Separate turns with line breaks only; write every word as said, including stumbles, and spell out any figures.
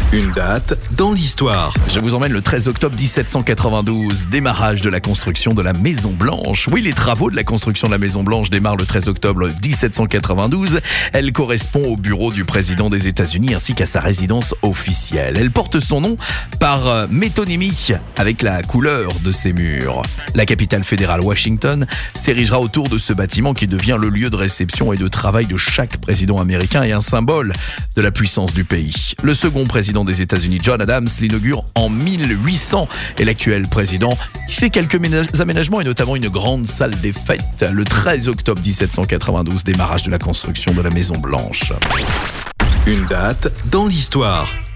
Une date dans l'histoire.
Je vous emmène le treize octobre dix-sept cent quatre-vingt-douze, démarrage de la construction de la Maison Blanche. Oui, les travaux de la construction de la Maison Blanche démarrent le treize octobre dix-sept cent quatre-vingt-douze. Elle correspond au bureau du président des États-Unis ainsi qu'à sa résidence officielle. Elle porte son nom par métonymie avec la couleur de ses murs. La capitale fédérale Washington s'érigera autour de ce bâtiment qui devient le lieu de réception et de travail de chaque président américain et un symbole de la puissance du pays. Le second président des États-Unis, John Adams, l'inaugure en mille huit cents et l'actuel président fait quelques aménagements et notamment une grande salle des fêtes. Le treize octobre dix-sept cent quatre-vingt-douze, démarrage de la construction de la Maison Blanche.
Une date dans l'histoire.